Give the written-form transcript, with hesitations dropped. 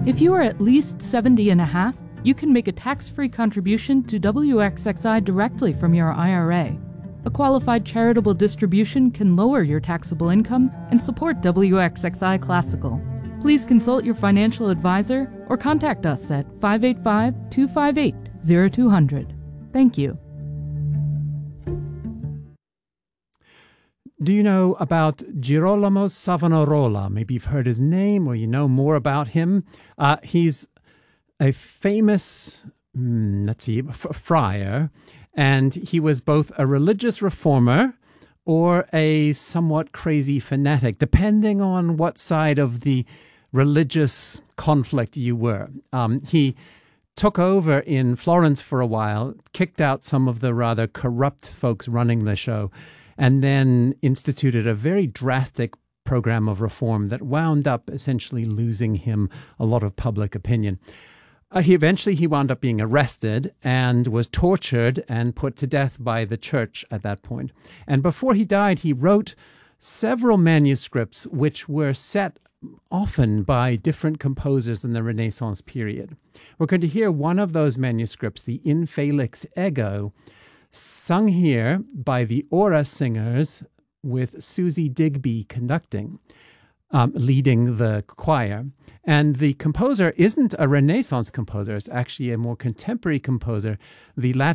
If you are at least 70 and a half, you can make a tax-free contribution to WXXI directly from your IRA. A qualified charitable distribution can lower your taxable income and support WXXI Classical. Please consult your financial advisor or contact us at 585-258-0200. Thank you. Do you know about Girolamo Savonarola? Maybe you've heard his name or you know more about him. He's a famous, friar, and he was both a religious reformer or a somewhat crazy fanatic, depending on what side of the religious conflict you were. He took over in Florence for a while, kicked out some of the rather corrupt folks running the show, and then instituted a very drastic program of reform that wound up essentially losing him a lot of public opinion. He wound up being arrested and was tortured and put to death by the church at that point. And before he died, he wrote several manuscripts which were set often by different composers in the Renaissance period. We're going to hear one of those manuscripts, the In Felix Ego, sung here by the Aura Singers with Susie Digby conducting, leading the choir. And the composer isn't a Renaissance composer, it's actually a more contemporary composer, the